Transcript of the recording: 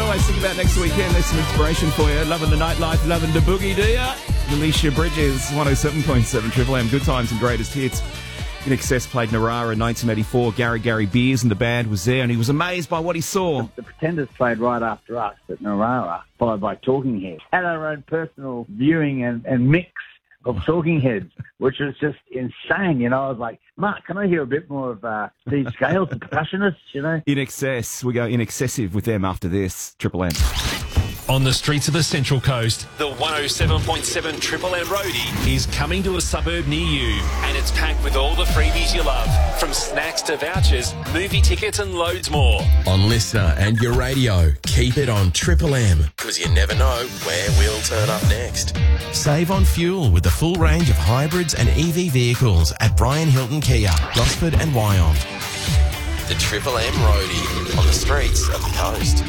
always think about next weekend. There's some inspiration for you. Loving the nightlife, loving the boogie, do ya? Alicia Bridges, 107.7 Triple M. Good times and greatest hits. In Excess played Narara in 1984. Gary Beers and the band was there, and he was amazed by what he saw. The Pretenders played right after us at Narara, followed by Talking Heads. Had our own personal viewing and mix of Talking Heads, which was just insane. You know, I was like, Mark, can I hear a bit more of Steve Scales, the percussionists, you know? In Excess. We go in excessive with them after this. Triple M. On the streets of the Central Coast, the 107.7 Triple M Roadie is coming to a suburb near you, and it's packed with all the freebies you love, from snacks to vouchers, movie tickets and loads more. On Listener and your radio, keep it on Triple M, because you never know where we'll turn up next. Save on fuel with the full range of hybrids and EV vehicles at Brian Hilton Kia, Gosford and Wyong. The Triple M Roadie on the streets of the coast.